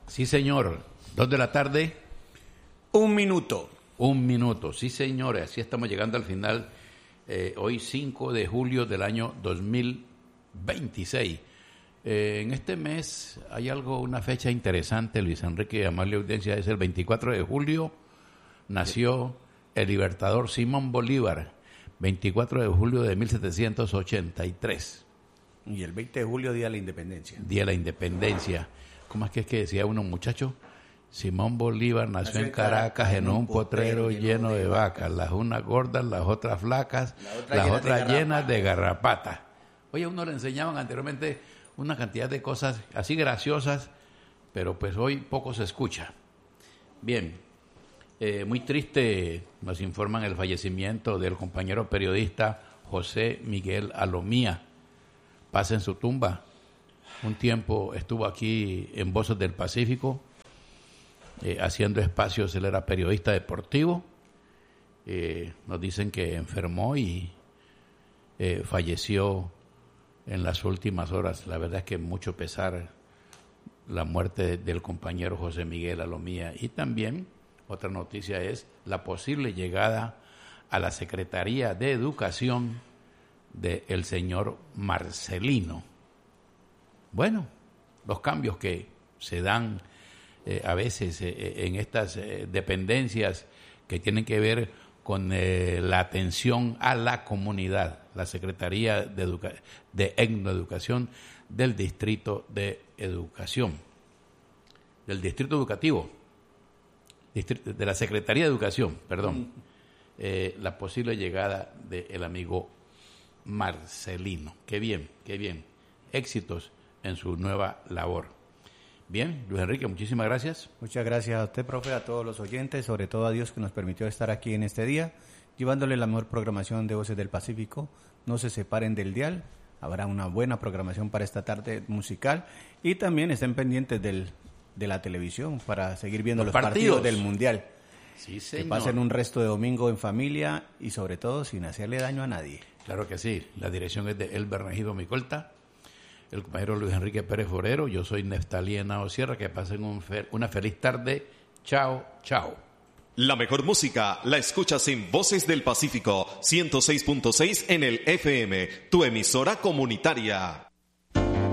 Sí, señor. 2 de la tarde. 1 minuto. 1 minuto. Sí, señores. Así estamos llegando al final. Hoy 5 de julio del año 2026. En este mes hay una fecha interesante, Luis Enrique y amable audiencia. Es el 24 de julio. Nació el libertador Simón Bolívar. 24 de julio de 1783. Y el 20 de julio, Día de la Independencia. Día de la Independencia. ¿Cómo es que decía uno, muchacho? Simón Bolívar nació en Caracas en un potrero lleno de vacas, las unas gordas, las otras flacas, las otras llenas de garrapata. Oye, a uno le enseñaban anteriormente una cantidad de cosas así graciosas, pero pues hoy poco se escucha. Bien, muy triste nos informan el fallecimiento del compañero periodista José Miguel Alomía. Paz en su tumba. Un tiempo estuvo aquí en Voces del Pacífico, haciendo espacios. Él era periodista deportivo. Nos dicen que enfermó y falleció en las últimas horas. La verdad es que mucho pesar la muerte del compañero José Miguel Alomía. Y también otra noticia es la posible llegada a la Secretaría de Educación del señor Marcelino. Bueno, los cambios que se dan a veces en estas dependencias que tienen que ver con la atención a la comunidad, la Secretaría de Etnoeducación del Distrito de Educación, del Distrito Educativo, de la Secretaría de Educación, perdón, la posible llegada del amigo Marcelino. Qué bien, qué bien. Éxitos en su nueva labor. Bien, Luis Enrique, muchísimas gracias. Muchas gracias a usted, profe, a todos los oyentes, sobre todo a Dios que nos permitió estar aquí en este día, llevándole la mejor programación de Voces del Pacífico. No se separen del dial, habrá una buena programación para esta tarde musical y también estén pendientes de la televisión para seguir viendo los partidos del Mundial. Sí, señor. Que pasen un resto de domingo en familia y sobre todo sin hacerle daño a nadie. Claro que sí. La dirección es de Elber Regido Micolta, el compañero Luis Enrique Pérez Forero. Yo soy Neftalí Henao Sierra. Que pasen una feliz tarde. Chao, chao. La mejor música la escuchas en Voces del Pacífico 106.6 en el FM, tu emisora comunitaria.